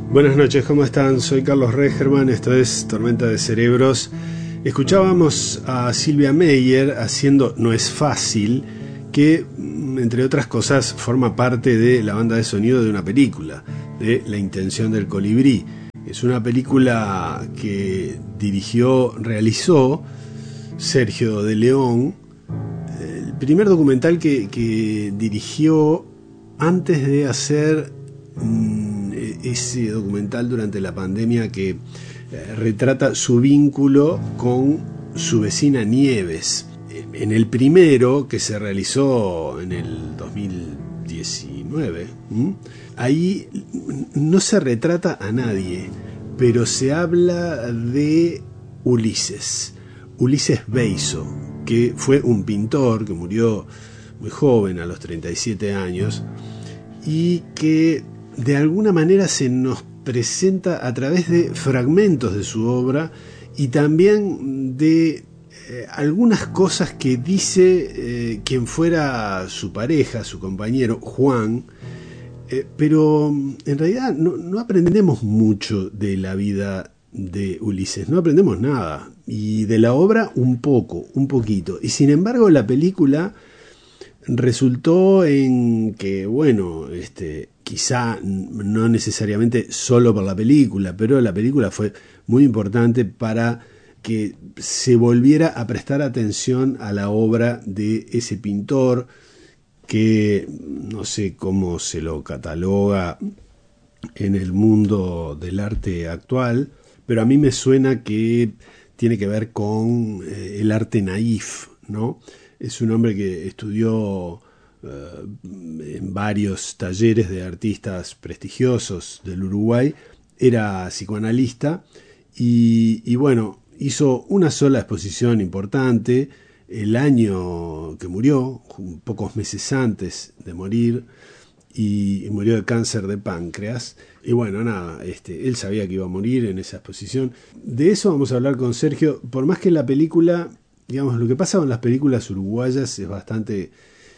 Buenas noches, ¿cómo están? Soy Carlos Regerman, esto es Tormenta de Cerebros. Escuchábamos a Sylvia Meyer haciendo No es fácil, que, entre otras cosas, forma parte de la banda de sonido de una película, de La intención del colibrí. Es una película que realizó Sergio de León, el primer documental que dirigió antes de hacer ese documental durante la pandemia que retrata su vínculo con su vecina Nieves. En el primero, que se realizó en el 2019, ahí no se retrata a nadie, pero se habla de Ulises Beizo, que fue un pintor que murió muy joven, a los 37 años, y que de alguna manera se nos presenta a través de fragmentos de su obra y también de algunas cosas que dice quien fuera su pareja, su compañero, Juan, pero en realidad no aprendemos mucho de la vida de Ulises, no aprendemos nada, y de la obra un poquito, y sin embargo la película resultó en que, bueno, quizá no necesariamente solo por la película, pero la película fue muy importante para que se volviera a prestar atención a la obra de ese pintor que no sé cómo se lo cataloga en el mundo del arte actual, pero a mí me suena que tiene que ver con el arte naif, ¿no? Es un hombre que estudió en varios talleres de artistas prestigiosos del Uruguay, era psicoanalista y bueno, hizo una sola exposición importante el año que murió, pocos meses antes de morir, y murió de cáncer de páncreas. Y bueno, nada, él sabía que iba a morir en esa exposición. De eso vamos a hablar con Sergio, por más que la película, digamos, lo que pasa con las películas uruguayas es bastante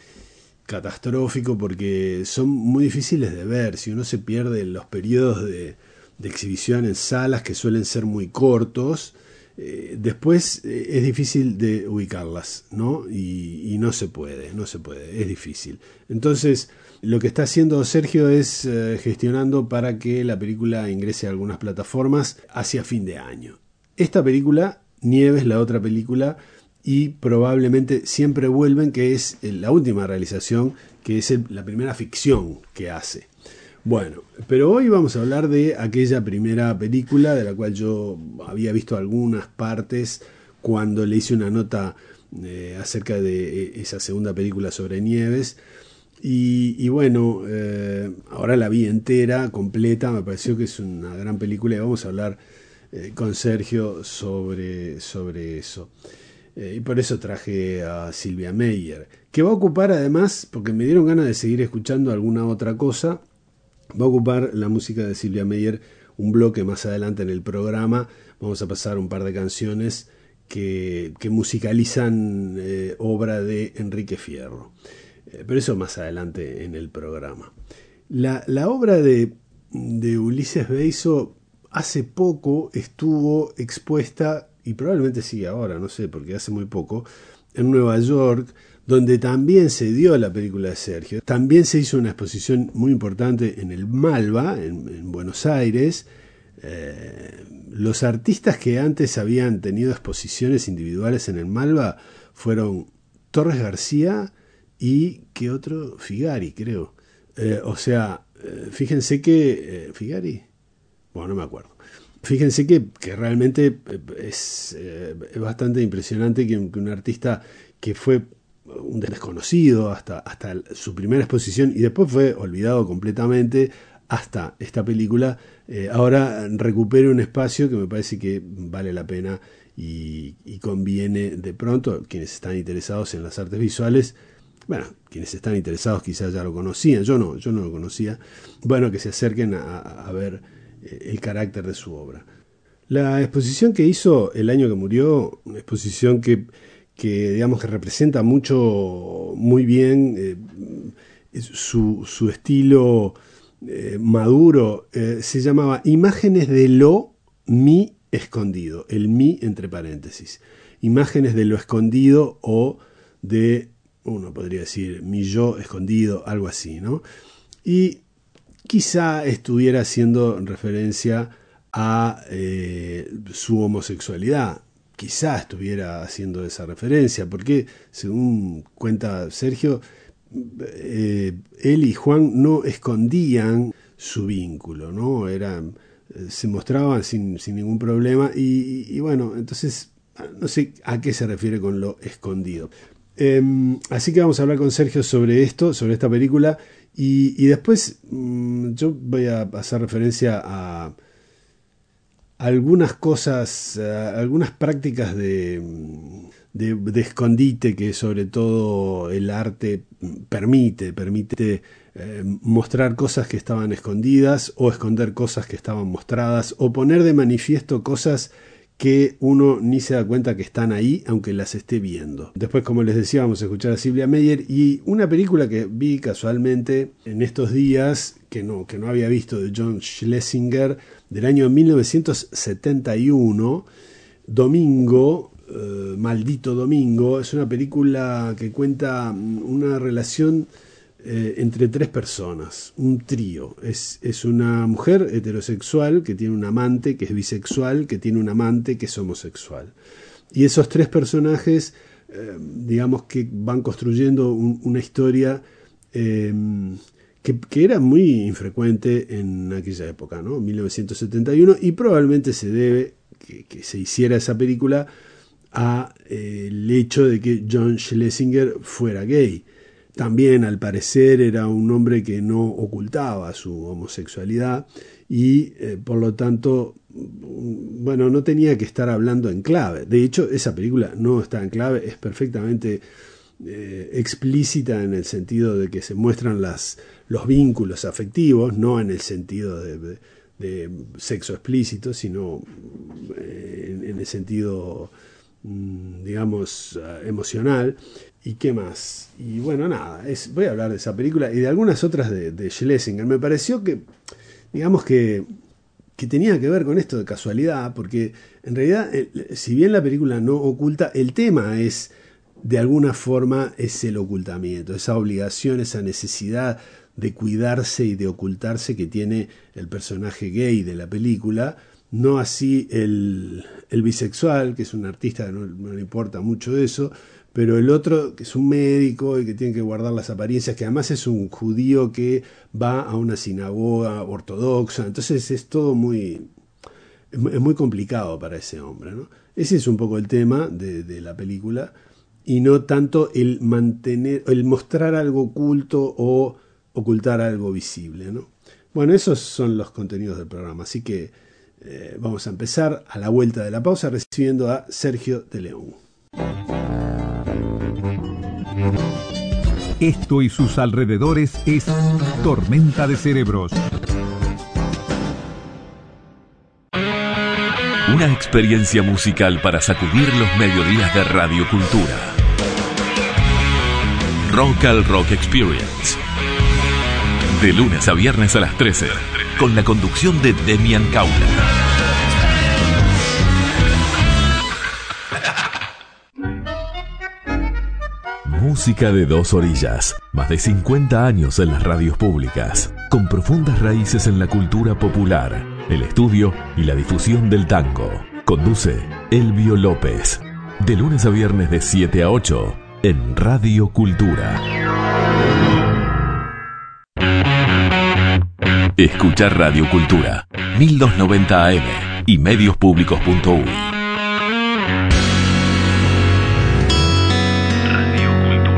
catastrófico porque son muy difíciles de ver. Si uno se pierde en los periodos de exhibición en salas que suelen ser muy cortos, después es difícil de ubicarlas, ¿no? Y no se puede, es difícil. Entonces, lo que está haciendo Sergio es gestionando para que la película ingrese a algunas plataformas hacia fin de año. Esta película, Nieves, la otra película, y probablemente Siempre vuelven, que es la última realización, que es la primera ficción que hace. Bueno, pero hoy vamos a hablar de aquella primera película de la cual yo había visto algunas partes cuando le hice una nota acerca de esa segunda película sobre Nieves. Y bueno, ahora la vi entera, completa, me pareció que es una gran película y vamos a hablar con Sergio sobre eso. Y por eso traje a Sylvia Meyer, que va a ocupar además, porque me dieron ganas de seguir escuchando alguna otra cosa, va a ocupar la música de Sylvia Meyer un bloque más adelante en el programa. Vamos a pasar un par de canciones que musicalizan obra de Enrique Fierro. Pero eso más adelante en el programa. La obra de Ulises Beizo hace poco estuvo expuesta, y probablemente sigue ahora, no sé, porque hace muy poco, en Nueva York, donde también se dio la película de Sergio. También se hizo una exposición muy importante en el Malva, en Buenos Aires. Los artistas que antes habían tenido exposiciones individuales en el Malva fueron Torres García y ¿qué otro? Figari, creo. Fíjense que... ¿Figari? Bueno, no me acuerdo. Fíjense que realmente es bastante impresionante que un artista que fue un desconocido hasta su primera exposición y después fue olvidado completamente hasta esta película, ahora recupere un espacio que me parece que vale la pena y conviene de pronto. Quienes están interesados en las artes visuales, bueno, quienes están interesados quizás ya lo conocían, yo no lo conocía, bueno, que se acerquen a ver el carácter de su obra. La exposición que hizo el año que murió, una exposición que digamos que representa muy bien su estilo maduro, se llamaba Imágenes de lo mi escondido, el mi entre paréntesis, imágenes de lo escondido o de, uno podría decir, mi yo escondido, algo así, ¿no? Y quizá estuviera haciendo referencia a su homosexualidad, quizá estuviera haciendo esa referencia, porque según cuenta Sergio, él y Juan no escondían su vínculo, ¿no? Se mostraban sin ningún problema y bueno, entonces no sé a qué se refiere con lo escondido. Así que vamos a hablar con Sergio sobre esto, sobre esta película y después yo voy a hacer referencia a algunas cosas, algunas prácticas de escondite que sobre todo el arte permite mostrar cosas que estaban escondidas o esconder cosas que estaban mostradas o poner de manifiesto cosas que uno ni se da cuenta que están ahí aunque las esté viendo. Después, como les decía, vamos a escuchar a Silvia Meyer y una película que vi casualmente en estos días que no había visto, de John Schlesinger, del año 1971, Domingo, Maldito Domingo. Es una película que cuenta una relación entre tres personas, un trío. Es una mujer heterosexual que tiene un amante que es bisexual, que tiene un amante que es homosexual. Y esos tres personajes, digamos que van construyendo una historia que era muy infrecuente en aquella época, ¿no? 1971, y probablemente se debe que se hiciera esa película a el hecho de que John Schlesinger fuera gay. También, al parecer, era un hombre que no ocultaba su homosexualidad y, por lo tanto, bueno, no tenía que estar hablando en clave. De hecho, esa película no está en clave, es perfectamente explícita en el sentido de que se muestran los vínculos afectivos, no en el sentido de sexo explícito, sino en el sentido, digamos, emocional. ¿Y qué más? Y bueno, nada, voy a hablar de esa película y de algunas otras de Schlesinger. Me pareció que, digamos que tenía que ver con esto de casualidad, porque en realidad, si bien la película no oculta, el tema es, de alguna forma, es el ocultamiento, esa obligación, esa necesidad de cuidarse y de ocultarse que tiene el personaje gay de la película. No así el bisexual, que es un artista que no le importa mucho eso, pero el otro, que es un médico y que tiene que guardar las apariencias, que además es un judío que va a una sinagoga ortodoxa, entonces es todo muy complicado para ese hombre, ¿no? Ese es un poco el tema de la película, y no tanto el mostrar algo oculto o ocultar algo visible, ¿no? Bueno, esos son los contenidos del programa, así que vamos a empezar a la vuelta de la pausa recibiendo a Sergio de León. Esto y sus alrededores es Tormenta de Cerebros. Una experiencia musical para sacudir los mediodías de Radio Cultura. Rock al Rock Experience. De lunes a viernes a las 13, con la conducción de Demian Caula. Música de dos orillas. Más de 50 años en las radios públicas, con profundas raíces en la cultura popular, el estudio y la difusión del tango. Conduce Elvio López. De lunes a viernes de 7 a 8 en Radio Cultura. Escuchar Radio Cultura 1290 AM y mediospublicos.uy.